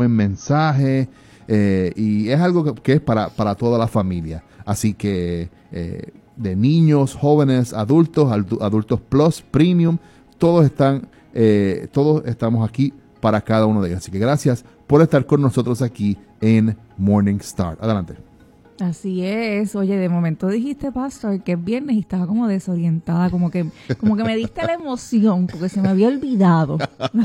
buen mensaje, y es algo que es para toda la familia. Así que de niños, jóvenes, adultos, adultos plus, premium, todos estamos aquí para cada uno de ellos. Así que gracias por estar con nosotros aquí en Morning Star. Adelante. Así es. Oye, de momento dijiste, pastor, que es viernes y estaba como desorientada, como que me diste la emoción, porque se me había olvidado.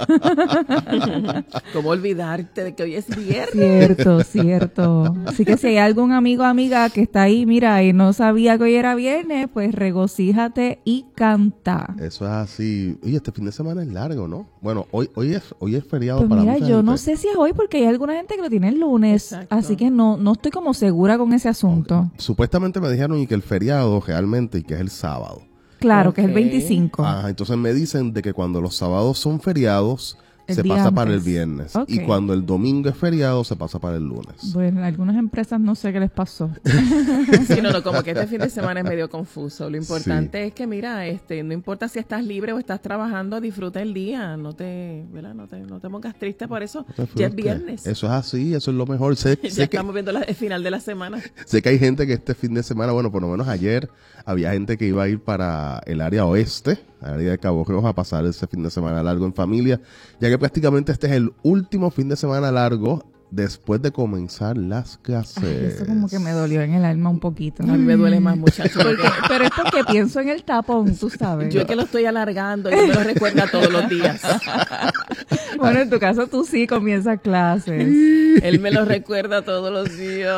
¿Cómo olvidarte de que hoy es viernes? Cierto. Así que si hay algún amigo o amiga que está ahí, mira, y no sabía que hoy era viernes, pues regocíjate y canta. Eso es así. Oye, este fin de semana es largo, ¿no? Bueno, hoy es feriado Pues para mira, mucha yo gente. no sé si es hoy, porque hay alguna gente que lo tiene el lunes, Exacto. así que no estoy como segura con ese asunto. Supuestamente me dijeron y que el feriado realmente y que es el sábado. Claro, que es el Ok. 25. Entonces me dicen de que cuando los sábados son feriados, El se día pasa para el antes. viernes. Ok. Y cuando el domingo es feriado, se pasa para el lunes. Bueno, algunas empresas no sé qué les pasó. Sí, no, como que este fin de semana es medio confuso. Lo importante es que, mira, no importa si estás libre o estás trabajando, disfruta el día. No te pongas triste por eso. No te Ya es frustres. viernes. Eso es así, eso es lo mejor. Sé que Estamos viendo el final de la semana. Sé que hay gente que este fin de semana, bueno, por lo menos ayer, había gente que iba a ir para el área oeste, el área de Cabo Rojo, a pasar ese fin de semana largo en familia, ya que prácticamente este es el último fin de semana largo después de comenzar las clases. Ay, eso como que me dolió en el alma un poquito. A mí me duele más, muchacho. Pero es porque pienso en el tapón, tú sabes. Yo que lo estoy alargando y me lo recuerda todos los días. Bueno, en tu caso tú sí comienzas clases. Él me lo recuerda todos los días.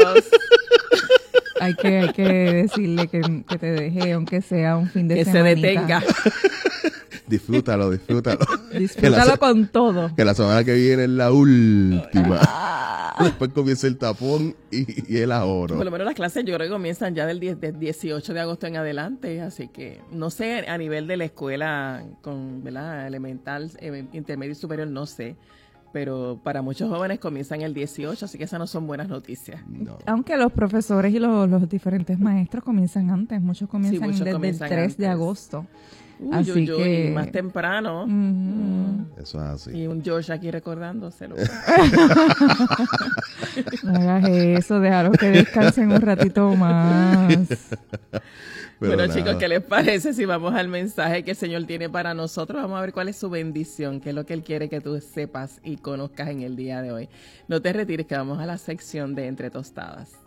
Hay que decirle que te deje, aunque sea un fin de Que se semana. detenga. Disfrútalo. Disfrútalo con todo. Que la semana que viene es la última. Después comienza el tapón y el ahorro. Por lo menos las clases yo creo que comienzan ya del 18 de agosto en adelante, así que no sé a nivel de la escuela con, ¿verdad? Elemental, intermedio y superior, no sé, pero para muchos jóvenes comienzan el 18, así que esas no son buenas noticias. No. Aunque los profesores y los diferentes maestros comienzan antes, muchos comienzan muchos desde comienzan el 3 antes. de agosto. Uy, Así que más temprano. Eso es así. Y un George aquí recordándoselo. no hagas eso, déjalos que descansen un ratito más. Pero Bueno, nada. chicos, ¿qué les parece si vamos al mensaje que el Señor tiene para nosotros? Vamos a ver cuál es su bendición, qué es lo que Él quiere que tú sepas y conozcas en el día de hoy. No te retires, que vamos a la sección de Entre Tostadas.